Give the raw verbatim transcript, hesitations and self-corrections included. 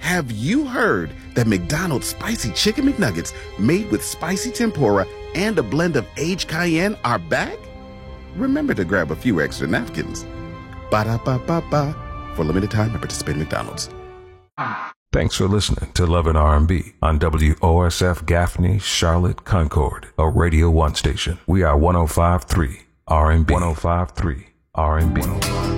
Have you heard that McDonald's Spicy Chicken McNuggets made with spicy tempura and a blend of aged cayenne are back? Remember to grab a few extra napkins. Ba-da-ba-ba-ba. For limited time at participating McDonald's. Thanks for listening to Love and R and B on W O S F Gaffney, Charlotte, Concord, a Radio one station. We are one oh five point three R and B. one oh five point three R and B.